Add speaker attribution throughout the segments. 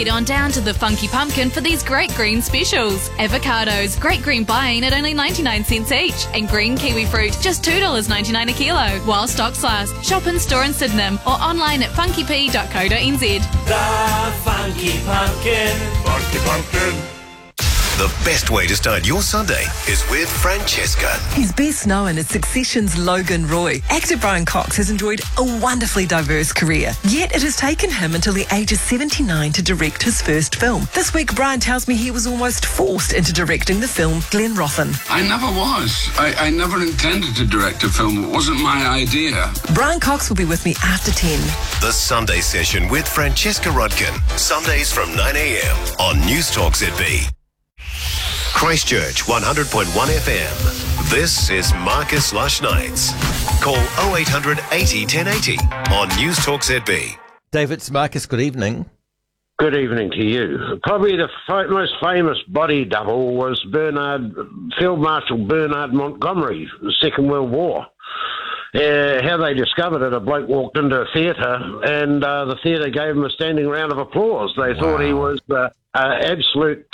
Speaker 1: Head on down to the Funky Pumpkin for these great green specials. Avocados, great green buying at only 99 cents each. And green kiwi fruit, just $2.99 a kilo. While stocks last, shop in store in Sydenham or online at funkyp.co.nz.
Speaker 2: The Funky Pumpkin.
Speaker 3: Funky Pumpkin.
Speaker 4: The best way to start your Sunday is with Francesca.
Speaker 5: He's best known as Succession's Logan Roy. Actor Brian Cox has enjoyed a wonderfully diverse career, yet it has taken him until the age of 79 to direct his first film. This week, Brian tells me he was almost forced into directing the film Glenrothan.
Speaker 6: I never was. I never intended to direct a film. It wasn't my idea.
Speaker 5: Brian Cox will be with me after 10.
Speaker 4: The Sunday Session with Francesca Rudkin. Sundays from 9 a.m. on News Talk ZB. Christchurch 100.1 FM. This is Marcus Lush Nights. Call 0800 80 1080 on News Talk ZB.
Speaker 7: David Marcus, good evening.
Speaker 8: Good evening to you. Probably the most famous body double was Field Marshal Bernard Montgomery, the Second World War. How they discovered it, a bloke walked into a theatre and the theatre gave him a standing round of applause. They thought he was absolute...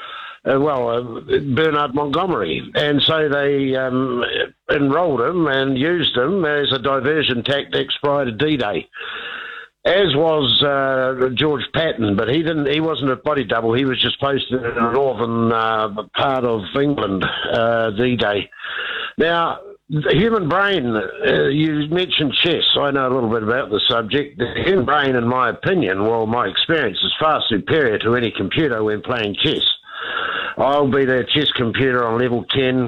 Speaker 8: Bernard Montgomery. And so they enrolled him and used him as a diversion tactic prior to D-Day. As was George Patton, but he wasn't a body double. He was just posted in the northern part of England, D-Day. Now, the human brain, you mentioned chess. I know a little bit about the subject. The human brain, in my opinion, my experience, is far superior to any computer when playing chess. I'll be the chess computer on level 10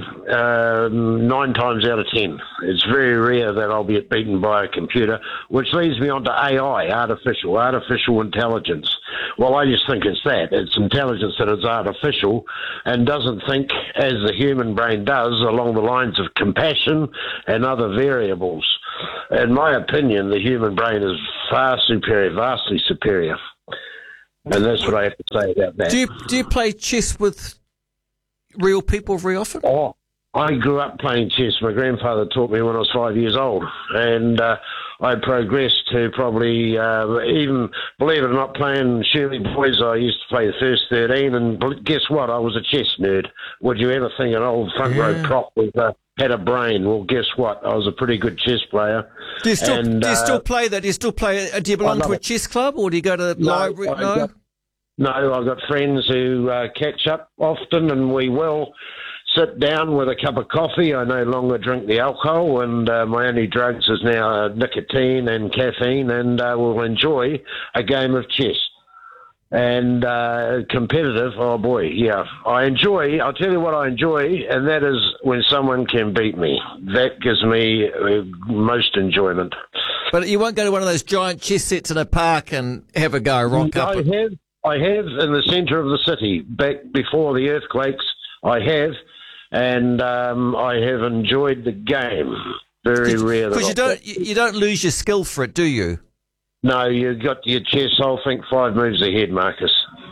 Speaker 8: 9 times out of 10. It's very rare that I'll be beaten by a computer, which leads me on to AI, artificial intelligence. Well, I just think it's that. It's intelligence that is artificial and doesn't think as the human brain does along the lines of compassion and other variables. In my opinion, the human brain is far superior, vastly superior. And that's what I have to say about that.
Speaker 7: Do you play chess with real people very often?
Speaker 8: Oh, I grew up playing chess. My grandfather taught me when I was 5 years old. And I progressed to probably, even, believe it or not, playing Shirley Boys. I used to play the first 13. And guess what? I was a chess nerd. Would you ever think an old front row prop had a brain? Well, guess what? I was a pretty good chess player.
Speaker 7: Do you still play that? Do you still play? Do you belong to a chess club, or do you go to the library?
Speaker 8: No, I've got friends who catch up often, and we will sit down with a cup of coffee. I no longer drink the alcohol, and my only drugs is now nicotine and caffeine, and we'll enjoy a game of chess. And competitive, oh boy, yeah. I'll tell you what I enjoy, and that is when someone can beat me. That gives me most enjoyment.
Speaker 7: But you won't go to one of those giant chess sets in a park and have a go, rock up?
Speaker 8: I have in the centre of the city, back before the earthquakes, I have, and I have enjoyed the game. Very rare.
Speaker 7: Because you don't lose your skill for it, do you?
Speaker 8: No, you got your chess, I'll think 5 moves ahead, Marcus.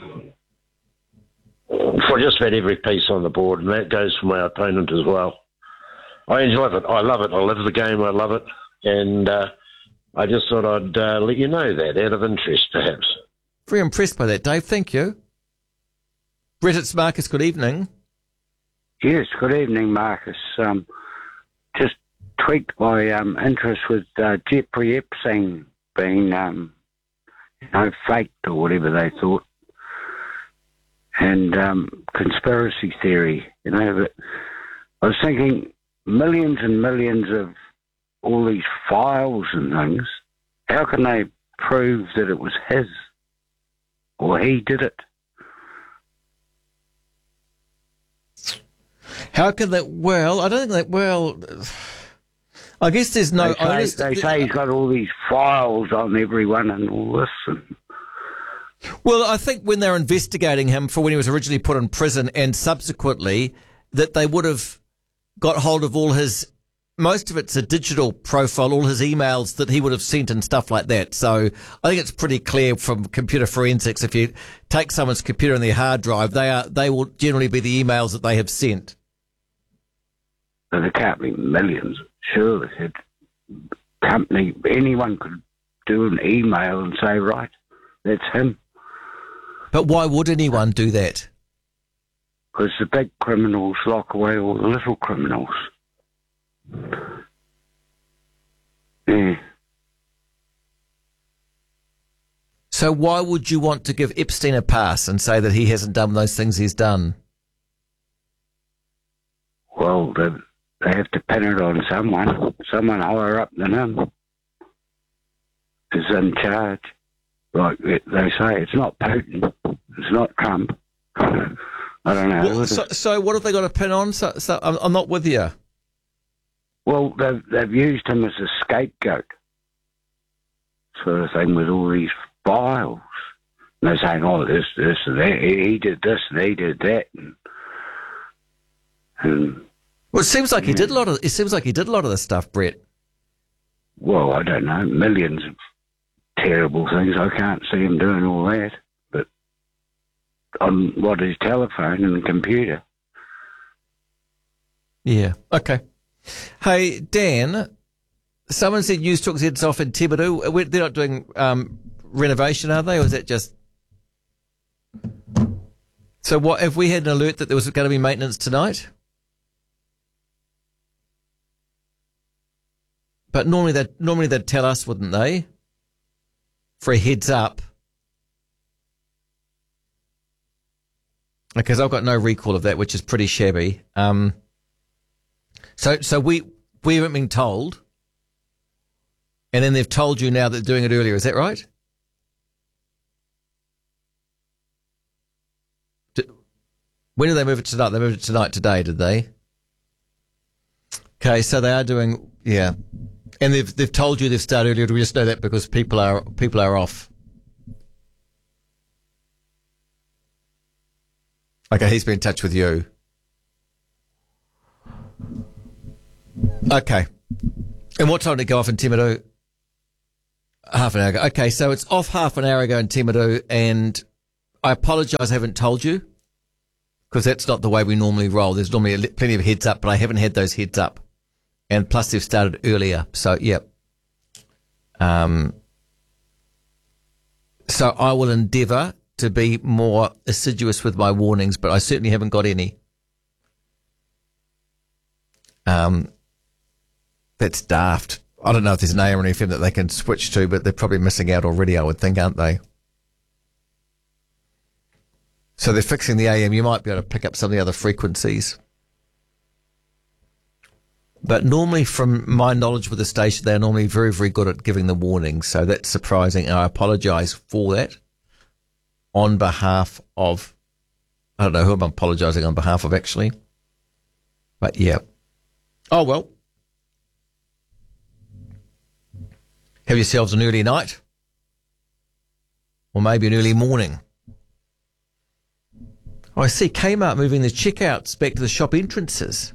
Speaker 8: For just about every piece on the board, and that goes for my opponent as well. I enjoy it. I love it. I live the game. I love it. And I just thought I'd let you know that, out of interest, perhaps.
Speaker 7: Very impressed by that, Dave. Thank you. Brett, it's Marcus. Good evening.
Speaker 9: Yes, good evening, Marcus. Just tweaked my interest with Jeffrey Epstein being, faked or whatever they thought, and conspiracy theory. But I was thinking millions and millions of all these files and things. How can they prove that it was his or he did it?
Speaker 7: How can that? Well, I don't think that. Well, I guess there's no.
Speaker 9: They say he's got all these files on everyone and all this.
Speaker 7: Well, I think when they're investigating him for when he was originally put in prison and subsequently, that they would have got hold of all his. Most of it's a digital profile, all his emails that he would have sent and stuff like that. So I think it's pretty clear from computer forensics. If you take someone's computer and their hard drive, they will generally be the emails that they have sent.
Speaker 9: But there can't be millions. Sure, anyone could do an email and say, right, that's him.
Speaker 7: But why would anyone do that?
Speaker 9: Because the big criminals lock away all the little criminals. Yeah.
Speaker 7: So why would you want to give Epstein a pass and say that he hasn't done those things he's done?
Speaker 9: Well, they have to pin it on someone higher up than him is in charge. Like they say, it's not Putin, it's not Trump. I don't know.
Speaker 7: Well, so what have they got to pin on? So I'm not with you.
Speaker 9: Well, they've used him as a scapegoat sort of thing with all these files. And they're saying, oh, this and that. He did this and he did that. And
Speaker 7: well, it seems like he did a lot of. It seems like he did a lot of this stuff, Brett.
Speaker 9: Well, I don't know, millions of terrible things. I can't see him doing all that, but on his telephone and the computer.
Speaker 7: Yeah. Okay. Hey, Dan. Someone said News Talk's heads off in Thibodeau. They're not doing renovation, are they, or is that just? So, what have we had an alert that there was going to be maintenance tonight? But normally they'd tell us, wouldn't they? For a heads up. Because I've got no recall of that, which is pretty shabby. So we haven't been told, and then they've told you now that they're doing it earlier. Is that right? When did they move it tonight? They moved it tonight today, did they? Okay, so they are doing, yeah. And they've told you they've started earlier. Do we just know that because people are off? Okay, he's been in touch with you. Okay. And what time did it go off in Thibodeau? Half an hour ago. Okay, so it's off half an hour ago in Thibodeau, and I apologise I haven't told you because that's not the way we normally roll. There's normally plenty of heads up, but I haven't had those heads up. And plus they've started earlier. So, yeah. So I will endeavour to be more assiduous with my warnings, but I certainly haven't got any. That's daft. I don't know if there's an AM or an FM that they can switch to, but they're probably missing out already, I would think, aren't they? So they're fixing the AM. You might be able to pick up some of the other frequencies. But normally, from my knowledge with the station, they're normally very, very good at giving the warnings. So that's surprising. And I apologise for that on behalf of, I don't know who I'm apologising on behalf of, actually. But yeah. Oh, well. Have yourselves an early night. Or maybe an early morning. Oh, I see Kmart moving the checkouts back to the shop entrances.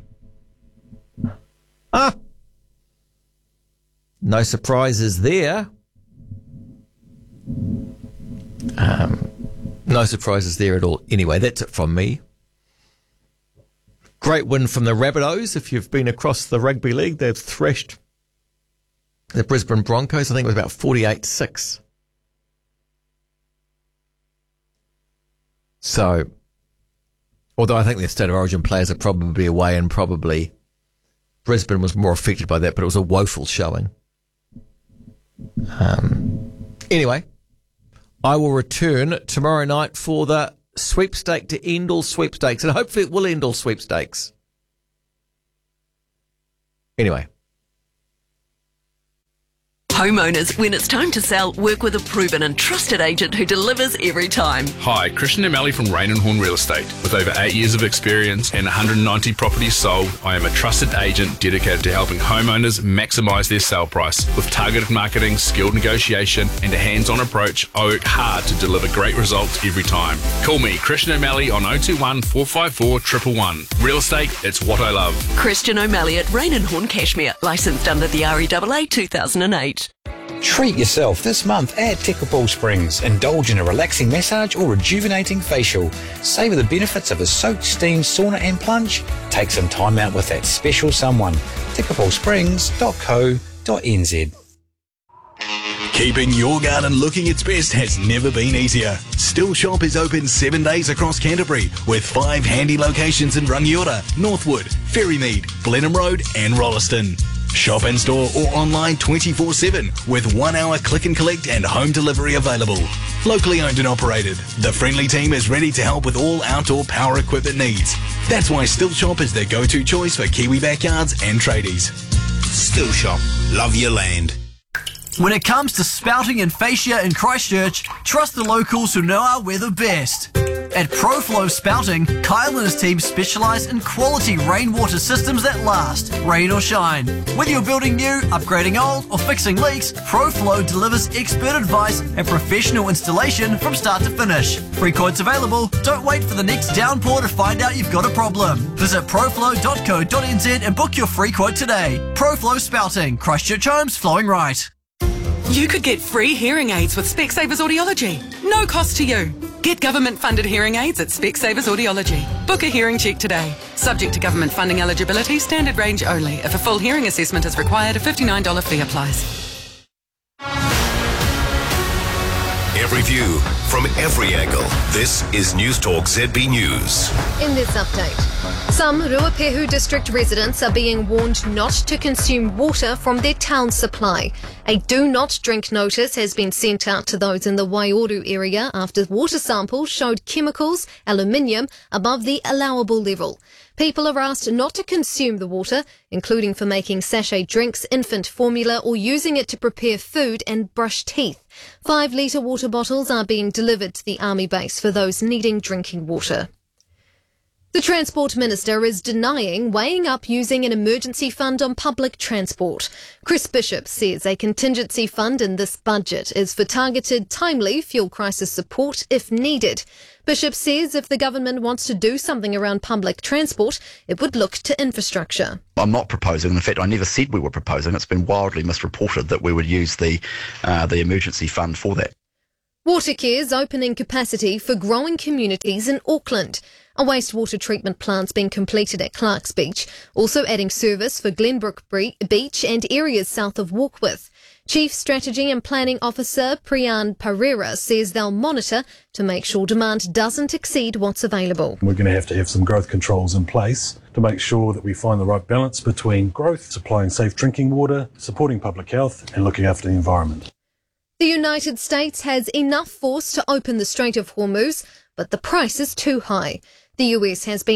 Speaker 7: Ah, no surprises there. No surprises there at all. Anyway, that's it from me. Great win from the Rabbitohs. If you've been across the rugby league, they've thrashed the Brisbane Broncos. I think it was about 48-6. So, although I think their State of Origin players are probably away and probably Brisbane was more affected by that, but it was a woeful showing. Anyway, I will return tomorrow night for the sweepstake to end all sweepstakes, and hopefully it will end all sweepstakes. Anyway.
Speaker 3: Homeowners, when it's time to sell, work with a proven and trusted agent who delivers every time.
Speaker 6: Hi, Christian O'Malley from Rain and Horn Real Estate. With over 8 years of experience and 190 properties sold, I am a trusted agent dedicated to helping homeowners maximise their sale price. With targeted marketing, skilled negotiation and a hands-on approach, I work hard to deliver great results every time. Call me, Christian O'Malley, on 021 454 111. Real estate, it's what I love.
Speaker 3: Christian O'Malley at Rain and Horn Cashmere, licensed under the REAA 2008.
Speaker 10: Treat yourself this month at Tekapō Springs. Indulge in a relaxing massage or rejuvenating facial. Savour the benefits of a soak, steam, sauna and plunge. Take some time out with that special someone. tekapōsprings.co.nz.
Speaker 11: Keeping your garden looking its best has never been easier. Still Shop is open 7 days across Canterbury with 5 handy locations in Rangiora, Northwood, Ferrymead, Blenheim Road and Rolleston. Shop in store or online 24/7 with 1 hour click and collect and home delivery available. Locally owned and operated, the friendly team is ready to help with all outdoor power equipment needs. That's why Still Shop is their go-to choice for Kiwi backyards and tradies.
Speaker 12: Still Shop. Love your land.
Speaker 13: When it comes to spouting and fascia in Christchurch, trust the locals who know our weather best. At ProFlow Spouting, Kyle and his team specialise in quality rainwater systems that last, rain or shine. Whether you're building new, upgrading old, or fixing leaks, ProFlow delivers expert advice and professional installation from start to finish. Free quotes available. Don't wait for the next downpour to find out you've got a problem. Visit proflow.co.nz and book your free quote today. ProFlow Spouting, Christchurch Homes flowing right.
Speaker 14: You could get free hearing aids with Specsavers Audiology. No cost to you. Get government-funded hearing aids at Specsavers Audiology. Book a hearing check today. Subject to government funding eligibility, standard range only. If a full hearing assessment is required, a $59 fee applies.
Speaker 4: Every view from every angle. This is News Talk ZB News.
Speaker 15: In this update, some Ruapehu district residents are being warned not to consume water from their town supply. A do not drink notice has been sent out to those in the Waioru area after water samples showed chemicals, aluminium, above the allowable level. People are asked not to consume the water, including for making sachet drinks, infant formula, or using it to prepare food and brush teeth. 5-litre water bottles are being delivered to the army base for those needing drinking water. The Transport Minister is denying weighing up using an emergency fund on public transport. Chris Bishop says a contingency fund in this budget is for targeted, timely fuel crisis support if needed. Bishop says if the government wants to do something around public transport, it would look to infrastructure.
Speaker 16: I'm not proposing, in fact I never said we were proposing, it's been wildly misreported that we would use the emergency fund for that.
Speaker 15: Watercare's opening capacity for growing communities in Auckland. A wastewater treatment plant's been completed at Clark's Beach, also adding service for Glenbrook Beach and areas south of Warkworth. Chief Strategy and Planning Officer Priyan Pereira says they'll monitor to make sure demand doesn't exceed what's available.
Speaker 17: We're going to have some growth controls in place to make sure that we find the right balance between growth, supplying safe drinking water, supporting public health and looking after the environment.
Speaker 15: The United States has enough force to open the Strait of Hormuz, but the price is too high. The US has been